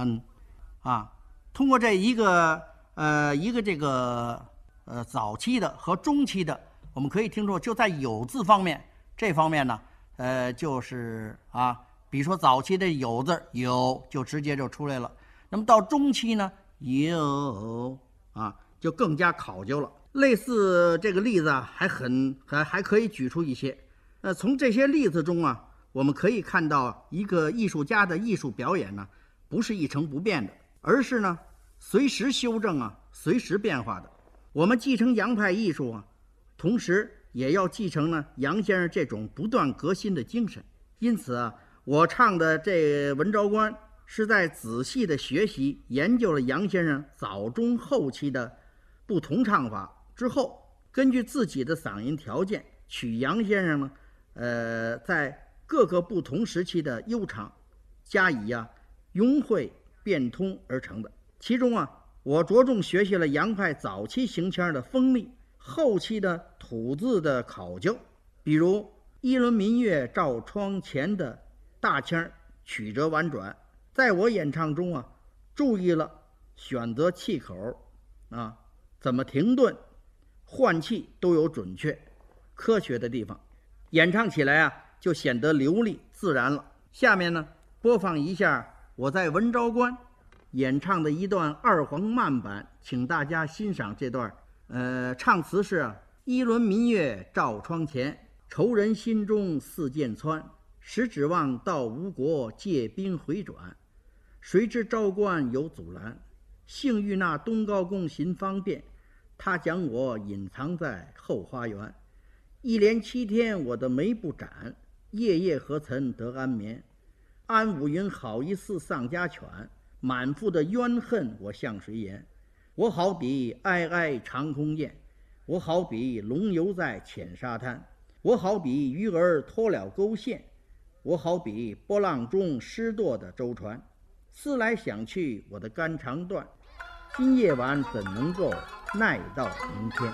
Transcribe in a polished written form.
春，啊，通过这一个这个早期的和中期的，我们可以听出就在酉字方面这方面呢，就是比如说早期的酉字酉就直接就出来了，那么到中期呢酉就更加考究了。类似这个例子还可以举出一些。从这些例子中我们可以看到一个艺术家的艺术表演呢，不是一成不变的，而是呢随时修正随时变化的。我们继承洋派艺术同时也要继承呢杨先生这种不断革新的精神。因此我唱的这文昭关是在仔细的学习研究了杨先生早中后期的不同唱法之后，根据自己的嗓音条件，取杨先生呢在各个不同时期的悠长，加以融会变通而成的。其中我着重学习了杨派早期行腔的锋利，后期的吐字的考究，比如一轮明月照窗前的大腔曲折婉转，在我演唱中注意了选择气口怎么停顿换气都有准确科学的地方，演唱起来就显得流利自然了。下面呢播放一下我在文昭关演唱的一段二黄慢板，请大家欣赏这段。唱词是一轮明月照窗前，愁人心中似箭穿，时指望到吴国借兵回转，谁知昭关有阻拦，幸遇那东高公行方便，他将我隐藏在后花园。一连7天我的眉不展，夜夜何曾得安眠。安武云好一似丧家犬，满腹的冤恨我向谁言？我好比哀哀长空雁，我好比龙游在浅沙滩，我好比鱼儿脱了钩线，我好比波浪中失舵的舟船。思来想去我的肝肠断，今夜晚怎能够耐到明天？